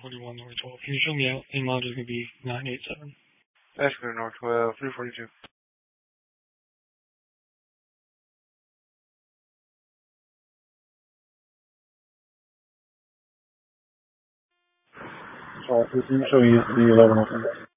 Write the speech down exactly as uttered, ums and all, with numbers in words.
forty-one, North twelve. Can you show me out? In mileage is going to be nine eight seven. Ashburn, North twelve, three forty-two. Alright, can you show me the eleven, okay?